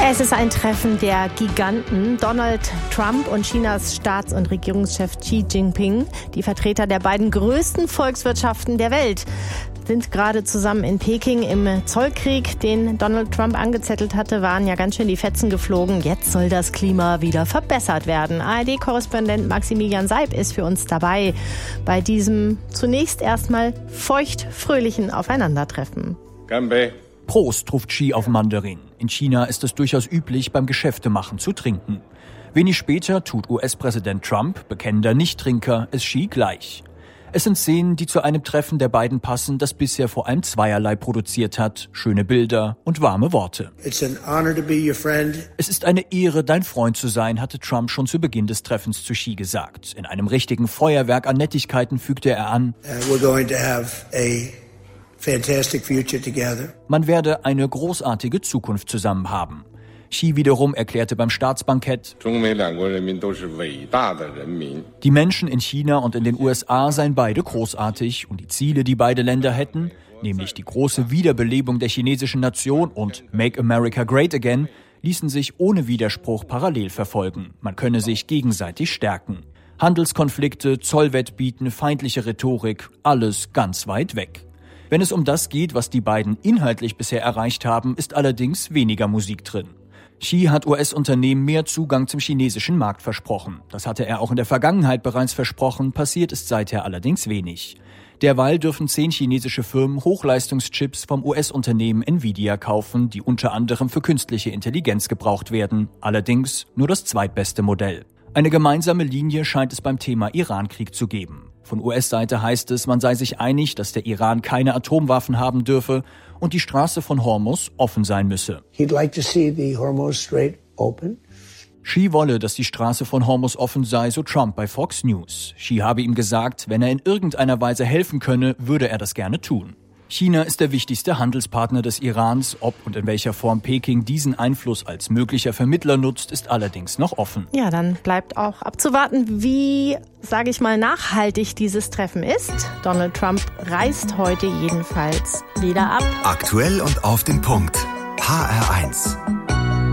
Es ist ein Treffen der Giganten. Donald Trump und Chinas Staats- und Regierungschef Xi Jinping, die Vertreter der beiden größten Volkswirtschaften der Welt, sind gerade zusammen in Peking. Im Zollkrieg, den Donald Trump angezettelt hatte, waren ja ganz schön die Fetzen geflogen. Jetzt soll das Klima wieder verbessert werden. ARD-Korrespondent Maximilian Seib ist für uns dabei bei diesem zunächst erstmal feucht-fröhlichen Aufeinandertreffen. Ganbei. Prost, ruft Xi auf Mandarin. In China ist es durchaus üblich, beim Geschäftemachen zu trinken. Wenig später tut US-Präsident Trump, bekennender Nichttrinker, es Xi gleich. Es sind Szenen, die zu einem Treffen der beiden passen, das bisher vor allem zweierlei produziert hat. Schöne Bilder und warme Worte. It's an honor to be your friend. Es ist eine Ehre, dein Freund zu sein, hatte Trump schon zu Beginn des Treffens zu Xi gesagt. In einem richtigen Feuerwerk an Nettigkeiten fügte er an: We're going to have a fantastic future together. Man werde eine großartige Zukunft zusammen haben. Xi wiederum erklärte beim Staatsbankett, die Menschen in China und in den USA seien beide großartig und die Ziele, die beide Länder hätten, nämlich die große Wiederbelebung der chinesischen Nation und Make America Great Again, ließen sich ohne Widerspruch parallel verfolgen. Man könne sich gegenseitig stärken. Handelskonflikte, Zollwettbieten, feindliche Rhetorik, alles ganz weit weg. Wenn es um das geht, was die beiden inhaltlich bisher erreicht haben, ist allerdings weniger Musik drin. Xi hat US-Unternehmen mehr Zugang zum chinesischen Markt versprochen. Das hatte er auch in der Vergangenheit bereits versprochen, passiert ist seither allerdings wenig. Derweil dürfen 10 chinesische Firmen Hochleistungschips vom US-Unternehmen Nvidia kaufen, die unter anderem für künstliche Intelligenz gebraucht werden. Allerdings nur das zweitbeste Modell. Eine gemeinsame Linie scheint es beim Thema Irankrieg zu geben. Von US-Seite heißt es, man sei sich einig, dass der Iran keine Atomwaffen haben dürfe und die Straße von Hormuz offen sein müsse. He'd like to see the Hormuz Strait open. Xi wolle, dass die Straße von Hormuz offen sei, so Trump bei Fox News. Xi habe ihm gesagt, wenn er in irgendeiner Weise helfen könne, würde er das gerne tun. China ist der wichtigste Handelspartner des Irans. Ob und in welcher Form Peking diesen Einfluss als möglicher Vermittler nutzt, ist allerdings noch offen. Ja, dann bleibt auch abzuwarten, wie, sage ich mal, nachhaltig dieses Treffen ist. Donald Trump reist heute jedenfalls wieder ab. Aktuell und auf den Punkt. HR1.